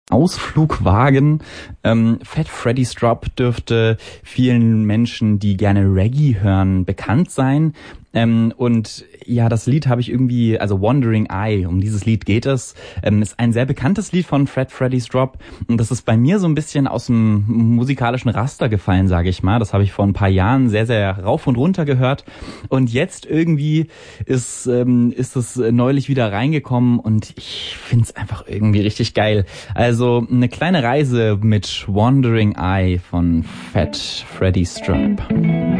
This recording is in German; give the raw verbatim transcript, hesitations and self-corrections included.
Ausflug wagen. Ähm, Fat Freddy Strop dürfte vielen Menschen, die gerne Reggae hören, bekannt sein. Ähm, und ja, das Lied habe ich irgendwie, also Wandering Eye, um dieses Lied geht es, ähm, ist ein sehr bekanntes Lied von Fat Freddy Strop. Und das ist bei mir so ein bisschen aus dem musikalischen Raster gefallen, sage ich mal. Das habe ich vor ein paar Jahren sehr, sehr rauf und runter gehört. Und jetzt irgendwie ist, ähm, ist es neulich wieder reingekommen und ich finde es einfach irgendwie richtig geil. Also eine kleine Reise mit Wandering Eye von Fat Freddy Strop.